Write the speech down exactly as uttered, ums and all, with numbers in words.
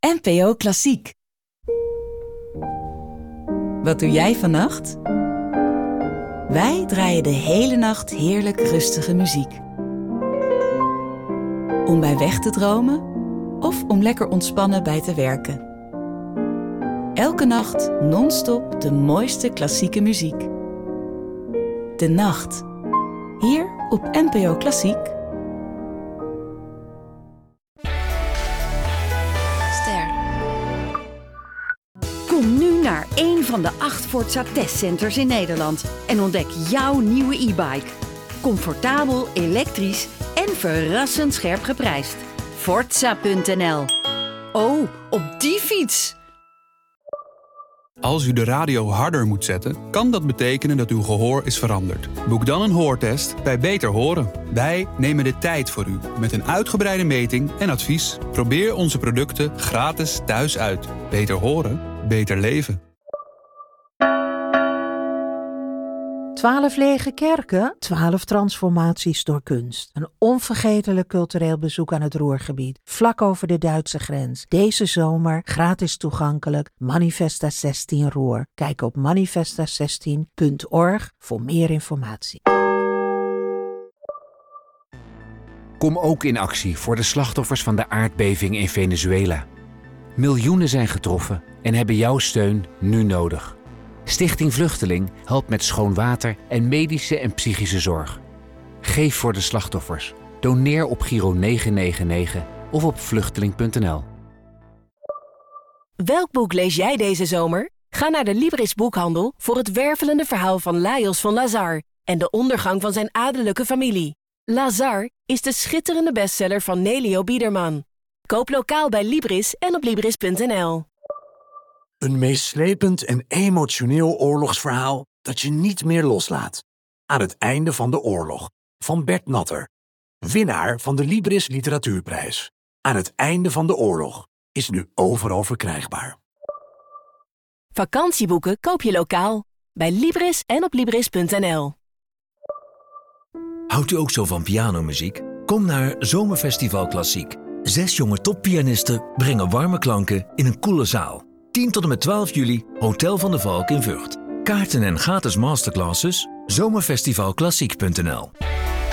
N P O Klassiek. Wat doe jij vannacht? Wij draaien de hele nacht heerlijk rustige muziek. Om bij weg te dromen of om lekker ontspannen bij te werken. Elke nacht non-stop de mooiste klassieke muziek. De Nacht. Hier op N P O Klassiek. Ster. Kom nu naar een van de acht Forza testcenters in Nederland en ontdek jouw nieuwe e-bike. Comfortabel, elektrisch en verrassend scherp geprijsd. Forza punt n l. Oh, op die fiets! Als u de radio harder moet zetten, kan dat betekenen dat uw gehoor is veranderd. Boek dan een hoortest bij Beter Horen. Wij nemen de tijd voor u met een uitgebreide meting en advies. Probeer onze producten gratis thuis uit. Beter horen, beter leven. Twaalf lege kerken, twaalf transformaties door kunst. Een onvergetelijk cultureel bezoek aan het Ruhrgebied, vlak over de Duitse grens. Deze zomer gratis toegankelijk, Manifesta zestien Ruhr. Kijk op manifesta zestien punt org voor meer informatie. Kom ook in actie voor de slachtoffers van de aardbeving in Venezuela. Miljoenen zijn getroffen en hebben jouw steun nu nodig. Stichting Vluchteling helpt met schoon water en medische en psychische zorg. Geef voor de slachtoffers. Doneer op Giro negen negen negen of op vluchteling punt n l. Welk boek lees jij deze zomer? Ga naar de Libris boekhandel voor het wervelende verhaal van Lajos van Lazar en de ondergang van zijn adellijke familie. Lazar is de schitterende bestseller van Nelio Biederman. Koop lokaal bij Libris en op libris punt n l. Een meeslepend en emotioneel oorlogsverhaal dat je niet meer loslaat. Aan het einde van de oorlog, van Bert Natter. Winnaar van de Libris Literatuurprijs. Aan het einde van de oorlog is nu overal verkrijgbaar. Vakantieboeken koop je lokaal bij Libris en op libris punt n l. Houdt u ook zo van pianomuziek? Kom naar Zomerfestival Klassiek. Zes jonge toppianisten brengen warme klanken in een koele zaal. tien tot en met twaalf juli, Hotel van de Valk in Vught. Kaarten en gratis masterclasses, zomerfestivalklassiek punt n l.